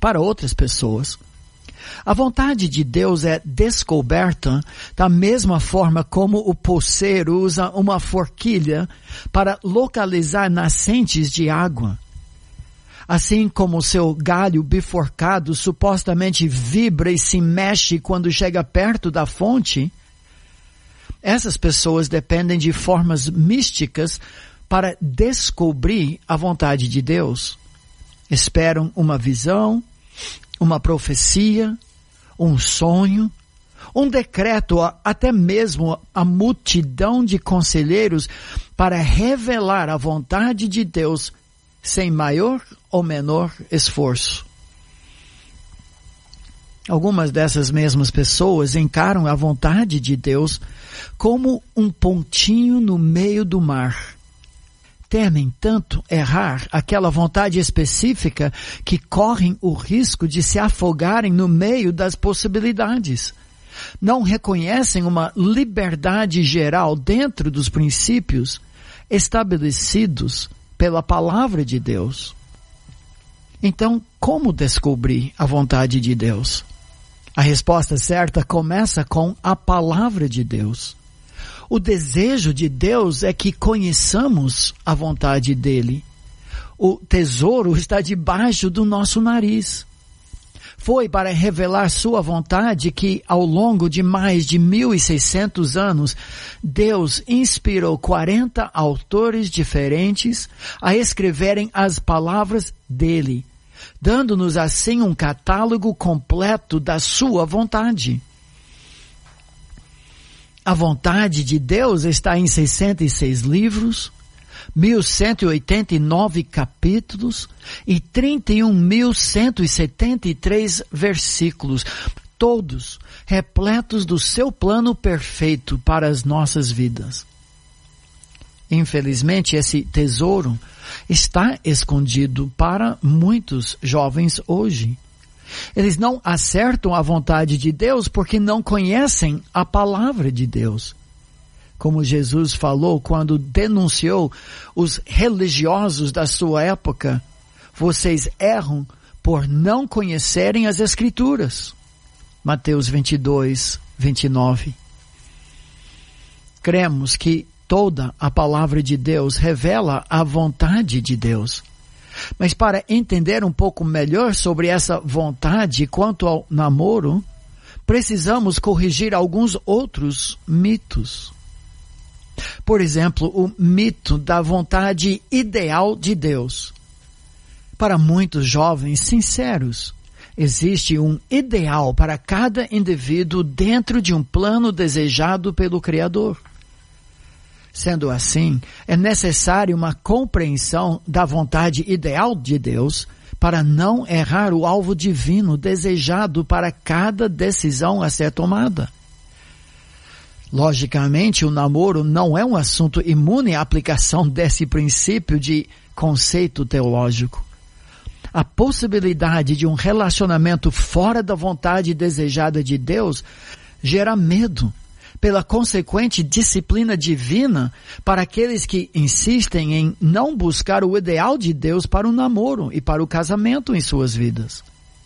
para outras pessoas. A vontade de Deus é descoberta da mesma forma como o poceiro usa uma forquilha para localizar nascentes de água. Assim como seu galho biforcado supostamente vibra e se mexe quando chega perto da fonte, essas pessoas dependem de formas místicas para descobrir a vontade de Deus. Esperam uma visão, uma profecia, um sonho, um decreto, até mesmo a multidão de conselheiros para revelar a vontade de Deus sem maior ou menor esforço. Algumas dessas mesmas pessoas encaram a vontade de Deus como um pontinho no meio do mar. Temem tanto errar aquela vontade específica que correm o risco de se afogarem no meio das possibilidades. Não reconhecem uma liberdade geral dentro dos princípios estabelecidos pela palavra de Deus. Então, como descobrir a vontade de Deus? A resposta certa começa com a palavra de Deus. O desejo de Deus é que conheçamos a vontade dele. O tesouro está debaixo do nosso nariz. Foi para revelar sua vontade que, ao longo de mais de 1.600 anos, Deus inspirou 40 autores diferentes a escreverem as palavras dele, dando-nos assim um catálogo completo da sua vontade. A vontade de Deus está em 66 livros, 1.189 capítulos e 31.173 versículos, todos repletos do seu plano perfeito para as nossas vidas. Infelizmente, esse tesouro está escondido para muitos jovens hoje. Eles não acertam a vontade de Deus porque não conhecem a palavra de Deus. Como Jesus falou quando denunciou os religiosos da sua época, vocês erram por não conhecerem as Escrituras. Mateus 22, 29. Cremos que toda a palavra de Deus revela a vontade de Deus. Mas para entender um pouco melhor sobre essa vontade quanto ao namoro, precisamos corrigir alguns outros mitos. Por exemplo, o mito da vontade ideal de Deus. Para muitos jovens sinceros, existe um ideal para cada indivíduo dentro de um plano desejado pelo Criador. Sendo assim, é necessário uma compreensão da vontade ideal de Deus para não errar o alvo divino desejado para cada decisão a ser tomada. Logicamente, o namoro não é um assunto imune à aplicação desse princípio de conceito teológico. A possibilidade de um relacionamento fora da vontade desejada de Deus gera medo, pela consequente disciplina divina para aqueles que insistem em não buscar o ideal de Deus para o namoro e para o casamento em suas vidas.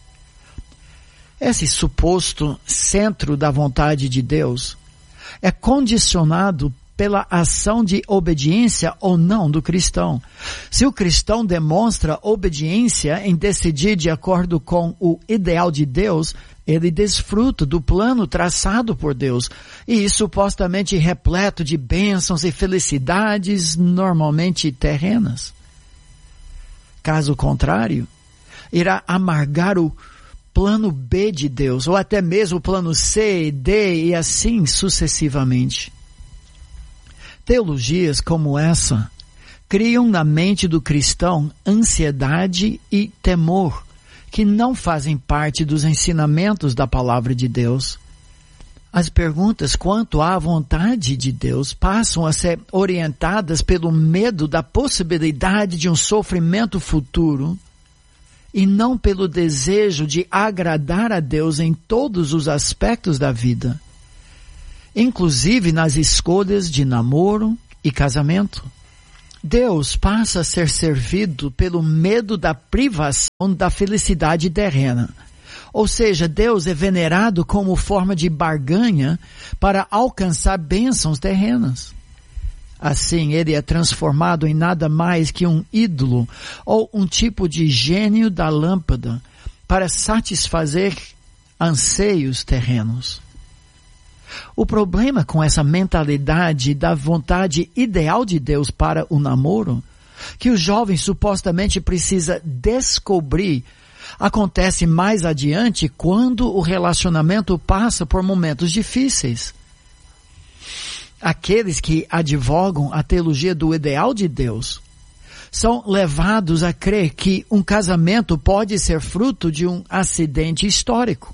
Esse suposto centro da vontade de Deus é condicionado pela ação de obediência ou não do cristão. Se o cristão demonstra obediência em decidir de acordo com o ideal de Deus, ele desfruta do plano traçado por Deus e supostamente repleto de bênçãos e felicidades normalmente terrenas. Caso contrário, irá amargar o plano B de Deus, ou até mesmo o plano C, D e assim sucessivamente. Teologias como essa criam na mente do cristão ansiedade e temor, que não fazem parte dos ensinamentos da palavra de Deus. As perguntas quanto à vontade de Deus passam a ser orientadas pelo medo da possibilidade de um sofrimento futuro e não pelo desejo de agradar a Deus em todos os aspectos da vida, inclusive nas escolhas de namoro e casamento. Deus passa a ser servido pelo medo da privação da felicidade terrena. Ou seja, Deus é venerado como forma de barganha para alcançar bênçãos terrenas. Assim, ele é transformado em nada mais que um ídolo ou um tipo de gênio da lâmpada para satisfazer anseios terrenos. O problema com essa mentalidade da vontade ideal de Deus para o namoro, que o jovem supostamente precisa descobrir, acontece mais adiante quando o relacionamento passa por momentos difíceis. Aqueles que advogam a teologia do ideal de Deus são levados a crer que um casamento pode ser fruto de um acidente histórico.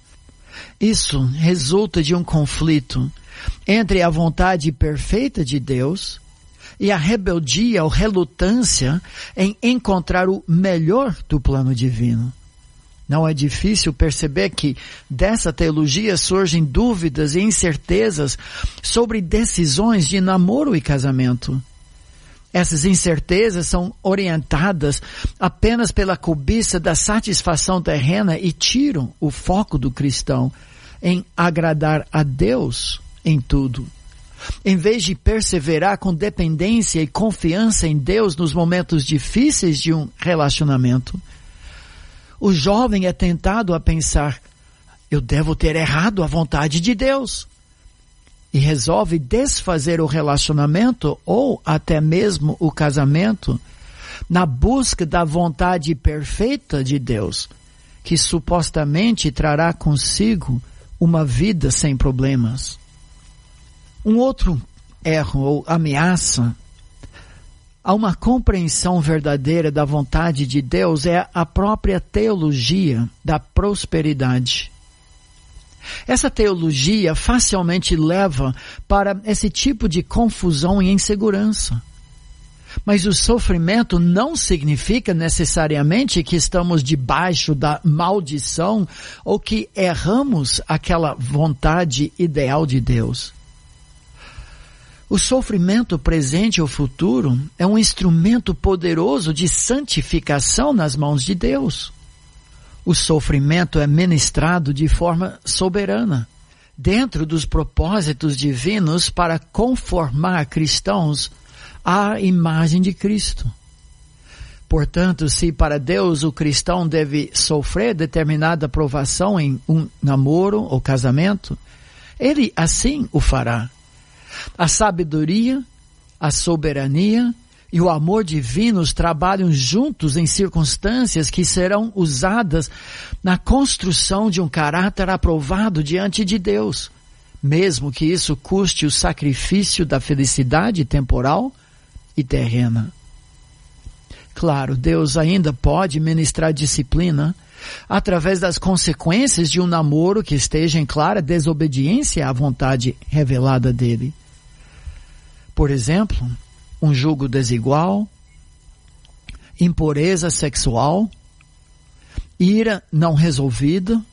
Isso resulta de um conflito entre a vontade perfeita de Deus e a rebeldia ou relutância em encontrar o melhor do plano divino. Não é difícil perceber que dessa teologia surgem dúvidas e incertezas sobre decisões de namoro e casamento. Essas incertezas são orientadas apenas pela cobiça da satisfação terrena e tiram o foco do cristão em agradar a Deus em tudo. Em vez de perseverar com dependência e confiança em Deus nos momentos difíceis de um relacionamento, o jovem é tentado a pensar, eu devo ter errado a vontade de Deus. E resolve desfazer o relacionamento ou até mesmo o casamento na busca da vontade perfeita de Deus, que supostamente trará consigo uma vida sem problemas. Um outro erro ou ameaça a uma compreensão verdadeira da vontade de Deus é a própria teologia da prosperidade. Essa teologia facilmente leva para esse tipo de confusão e insegurança. Mas o sofrimento não significa necessariamente que estamos debaixo da maldição ou que erramos aquela vontade ideal de Deus. O sofrimento presente ou futuro é um instrumento poderoso de santificação nas mãos de Deus. O sofrimento é ministrado de forma soberana, dentro dos propósitos divinos para conformar cristãos à imagem de Cristo. Portanto, se para Deus o cristão deve sofrer determinada provação em um namoro ou casamento, ele assim o fará. A sabedoria, a soberania e o amor divinos trabalham juntos em circunstâncias que serão usadas na construção de um caráter aprovado diante de Deus, mesmo que isso custe o sacrifício da felicidade temporal e terrena. Claro, Deus ainda pode ministrar disciplina através das consequências de um namoro que esteja em clara desobediência à vontade revelada dele. Por exemplo, um julgo desigual, impureza sexual, ira não resolvida,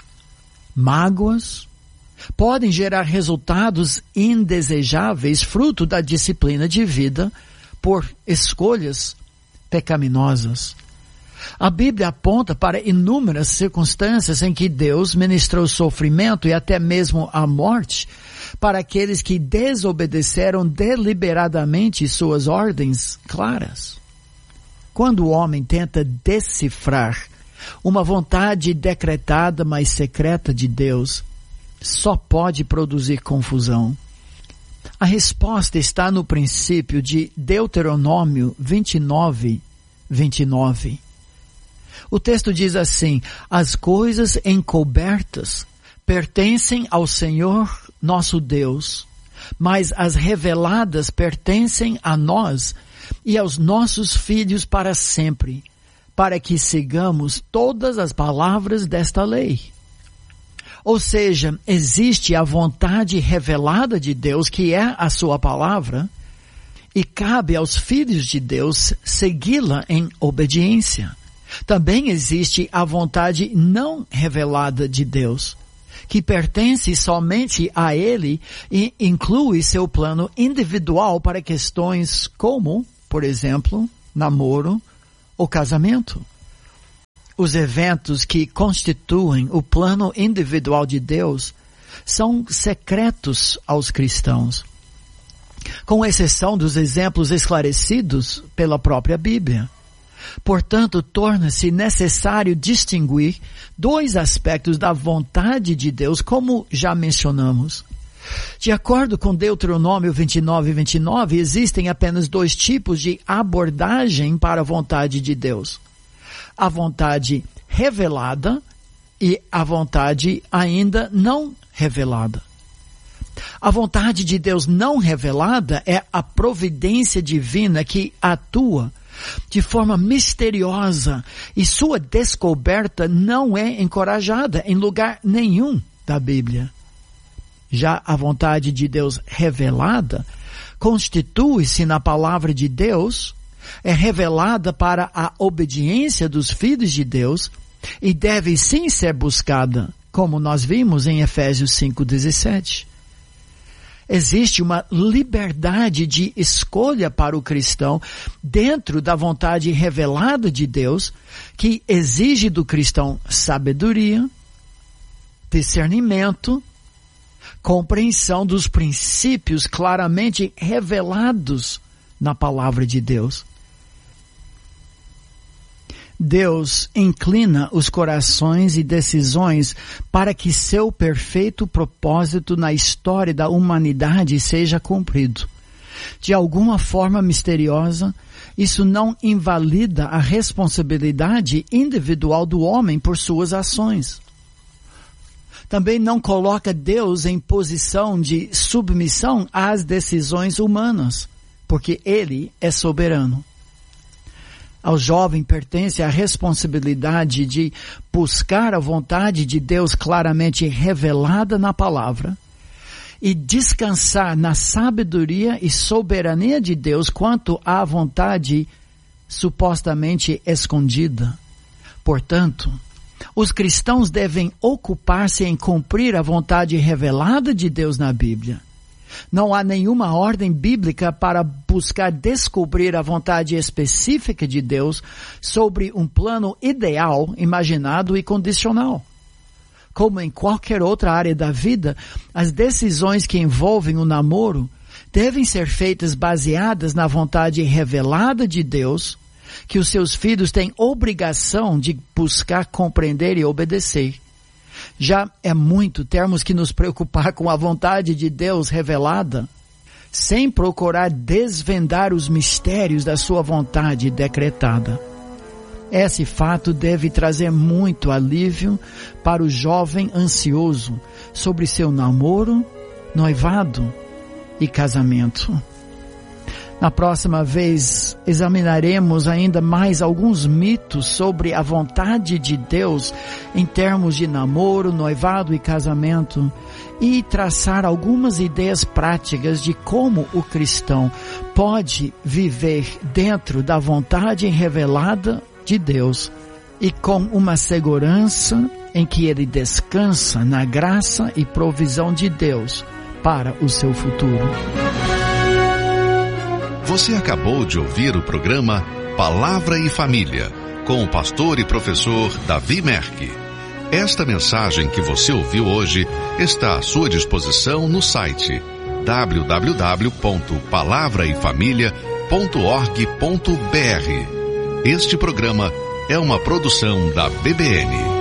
mágoas, podem gerar resultados indesejáveis fruto da disciplina de vida por escolhas pecaminosas. A Bíblia aponta para inúmeras circunstâncias em que Deus ministrou sofrimento e até mesmo a morte para aqueles que desobedeceram deliberadamente suas ordens claras. Quando o homem tenta decifrar uma vontade decretada, mas secreta de Deus, só pode produzir confusão. A resposta está no princípio de Deuteronômio 29:29. O texto diz assim: as coisas encobertas pertencem ao Senhor nosso Deus, mas as reveladas pertencem a nós e aos nossos filhos para sempre, para que sigamos todas as palavras desta lei. Ou seja, existe a vontade revelada de Deus, que é a sua palavra, e cabe aos filhos de Deus segui-la em obediência. Também existe a vontade não revelada de Deus, que pertence somente a Ele e inclui seu plano individual para questões como, por exemplo, namoro ou casamento. Os eventos que constituem o plano individual de Deus são secretos aos cristãos, com exceção dos exemplos esclarecidos pela própria Bíblia. Portanto, torna-se necessário distinguir dois aspectos da vontade de Deus, como já mencionamos. De acordo com Deuteronômio 29:29, existem apenas dois tipos de abordagem para a vontade de Deus: a vontade revelada e a vontade ainda não revelada. A vontade de Deus não revelada é a providência divina que atua de forma misteriosa e sua descoberta não é encorajada em lugar nenhum da Bíblia. Já a vontade de Deus revelada constitui-se na palavra de Deus, é revelada para a obediência dos filhos de Deus e deve sim ser buscada, como nós vimos em Efésios 5:17. Existe uma liberdade de escolha para o cristão dentro da vontade revelada de Deus, que exige do cristão sabedoria, discernimento, compreensão dos princípios claramente revelados na palavra de Deus. Deus inclina os corações e decisões para que seu perfeito propósito na história da humanidade seja cumprido. De alguma forma misteriosa, isso não invalida a responsabilidade individual do homem por suas ações. Também não coloca Deus em posição de submissão às decisões humanas, porque Ele é soberano. Ao jovem pertence a responsabilidade de buscar a vontade de Deus claramente revelada na palavra e descansar na sabedoria e soberania de Deus quanto à vontade supostamente escondida. Portanto, os cristãos devem ocupar-se em cumprir a vontade revelada de Deus na Bíblia. Não há nenhuma ordem bíblica para buscar descobrir a vontade específica de Deus sobre um plano ideal, imaginado e condicional. Como em qualquer outra área da vida, as decisões que envolvem o namoro devem ser feitas baseadas na vontade revelada de Deus, que os seus filhos têm obrigação de buscar compreender e obedecer. Já é muito termos que nos preocupar com a vontade de Deus revelada, sem procurar desvendar os mistérios da sua vontade decretada. Esse fato deve trazer muito alívio para o jovem ansioso sobre seu namoro, noivado e casamento. Na próxima vez, examinaremos ainda mais alguns mitos sobre a vontade de Deus em termos de namoro, noivado e casamento e traçar algumas ideias práticas de como o cristão pode viver dentro da vontade revelada de Deus e com uma segurança em que ele descansa na graça e provisão de Deus para o seu futuro. Você acabou de ouvir o programa Palavra e Família, com o pastor e professor Davi Merck. Esta mensagem que você ouviu hoje está à sua disposição no site www.palavraefamilia.org.br. Este programa é uma produção da BBN.